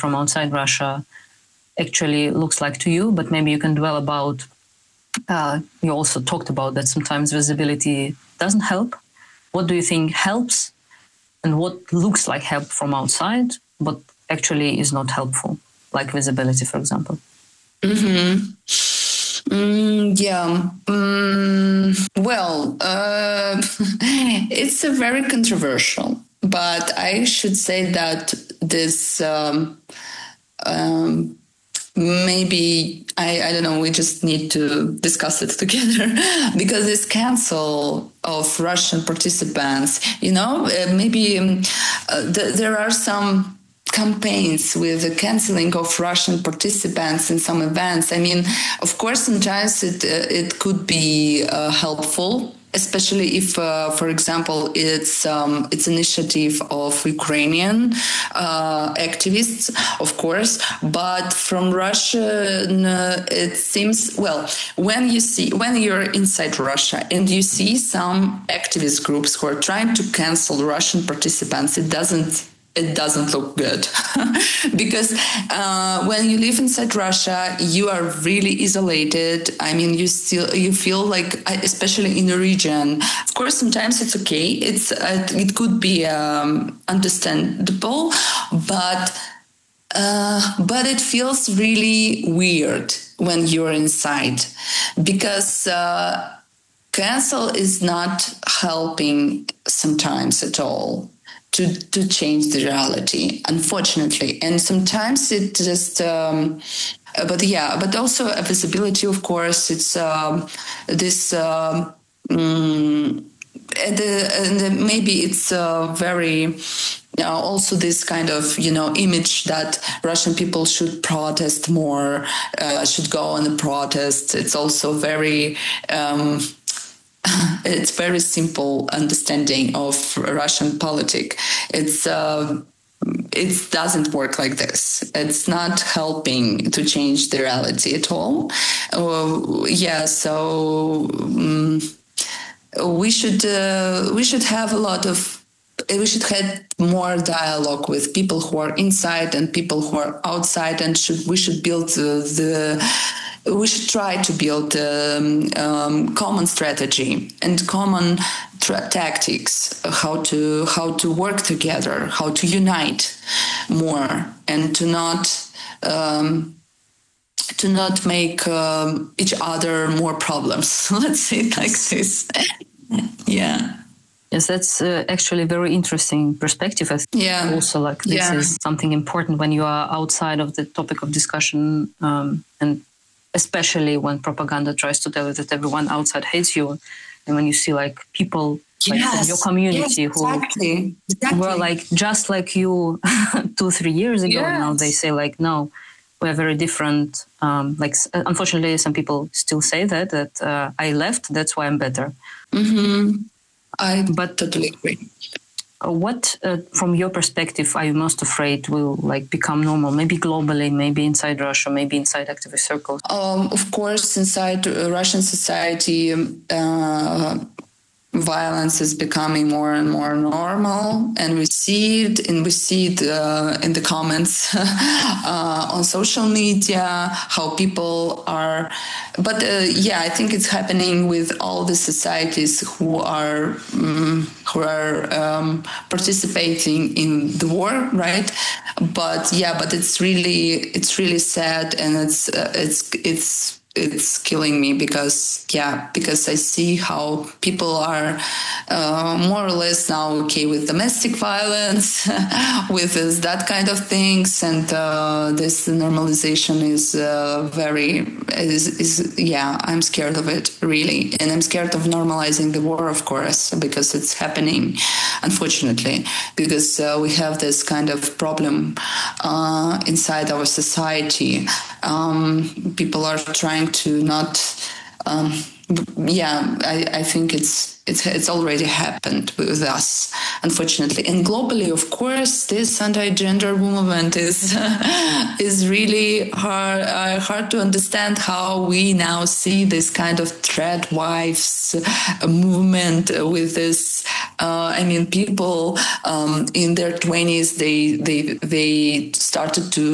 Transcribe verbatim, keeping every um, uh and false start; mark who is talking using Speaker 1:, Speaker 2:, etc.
Speaker 1: from outside Russia actually looks like to you, but maybe you can dwell about, uh, you also talked about that sometimes visibility doesn't help. What do you think helps and what looks like help from outside, but actually is not helpful, like visibility, for example?
Speaker 2: Mm-hmm. Mm, yeah. Mm, well, uh, it's a very controversial, but I should say that this um, um, maybe I, I don't know. We just need to discuss it together because this cancel of Russian participants, you know, uh, maybe um, uh, th- there are some campaigns with the canceling of Russian participants in some events. I mean, of course, sometimes it uh, it could be uh, helpful, especially if, uh, for example, it's um, it's initiative of Ukrainian uh, activists, of course. But from Russia, uh, it seems, well, when you see when you're inside Russia and you see some activist groups who are trying to cancel Russian participants, it doesn't. It doesn't look good because uh, when you live inside Russia, you are really isolated. I mean, you still you feel like, especially in the region. Of course, sometimes it's okay. It's uh, it could be um, understandable, but uh, but it feels really weird when you're inside because. Uh, cancel is not helping sometimes at all. To, to change the reality, unfortunately. And sometimes it just, um, but yeah, but also a visibility, of course, it's um, this, um, mm, and, the, and the, maybe it's uh, very, uh, also this kind of, you know, image that Russian people should protest more, uh, should go on the protest. It's also very, um, it's very simple understanding of Russian politics. It's uh, it doesn't work like this. It's not helping to change the reality at all. Uh, yeah, so um, we should uh, we should have a lot of. We should have more dialogue with people who are inside and people who are outside, and should we should build the. the we should try to build um, um, common strategy and common tra- tactics, how to how to work together, how to unite more, and to not um, to not make um, each other more problems. Let's say it like this. Yeah.
Speaker 1: Yes, that's uh, actually a very interesting perspective. I think
Speaker 2: yeah.
Speaker 1: Also, like this
Speaker 2: yeah.
Speaker 1: is something important when you are outside of the topic of discussion, um, and especially when propaganda tries to tell you that everyone outside hates you, and when you see like people like
Speaker 2: yes.
Speaker 1: from your community
Speaker 2: yes, exactly.
Speaker 1: who
Speaker 2: exactly.
Speaker 1: were like just like you two, three years ago,
Speaker 2: yes.
Speaker 1: and now they say like, no, we're very different. Um, like, unfortunately, some people still say that, that uh, I left, that's why I'm better.
Speaker 2: Mm-hmm. I but totally agree.
Speaker 1: What, uh, from your perspective, are you most afraid will like become normal? Maybe globally, maybe inside Russia, maybe inside activist circles.
Speaker 2: Um, of course, inside uh, Russian society, uh, violence is becoming more and more normal, and we see it, and we see it uh, in the comments uh, on social media, how people are. But uh, yeah, I think it's happening with all the societies who are um, who are um, participating in the war, right? But yeah, but it's really it's really sad, and it's uh, it's it's. It's killing me because, yeah, because I see how people are uh, more or less now okay with domestic violence, with this, that kind of things, and uh, this normalization is uh, very is, is yeah. I'm scared of it, really, and I'm scared of normalizing the war, of course, because it's happening, unfortunately, because uh, we have this kind of problem uh, inside our society. Um, people are trying to not, um, yeah, I, I think it's it's it's already happened with us, unfortunately. And globally, of course, this anti-gender movement is is really hard uh, hard to understand how we now see this kind of thread wives movement with this. Uh, I mean, people um, in their twenties, they they they started to